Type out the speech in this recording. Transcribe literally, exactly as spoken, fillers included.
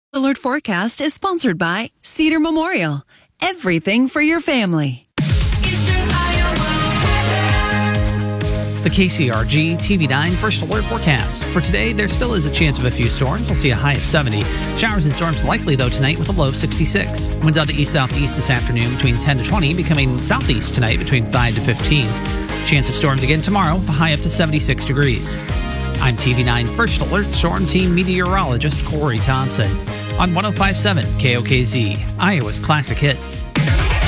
Alert Forecast is sponsored by Cedar Memorial. Everything for your family. The K C R G T V nine First Alert Forecast. For today, there still is a chance of a few storms. We'll see a high of seventy. Showers and storms likely, though, tonight with a low of sixty-six. Winds out to east-southeast this afternoon between ten to twenty, becoming southeast tonight between five to fifteen. Chance of storms again tomorrow, a high up to seventy-six degrees. I'm T V nine First Alert Storm Team meteorologist Corey Thompson on one oh five point seven K O K Z, Iowa's Classic Hits.